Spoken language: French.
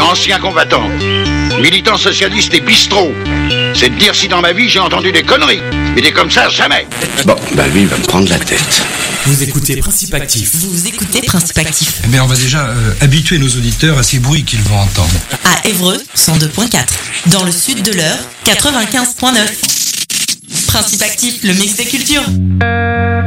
ancien combattant, militant socialiste et bistrot. C'est de dire si dans ma vie j'ai entendu des conneries. Mais des comme ça, jamais. Bon, bah lui, il va me prendre la tête. Vous écoutez Principe Actif. Vous écoutez Principe Actif. Mais on va déjà habituer nos auditeurs à ces bruits qu'ils vont entendre. À Évreux, 102.4. Dans le sud de l'Eure, 95.9. Principe Actif, le mix des cultures.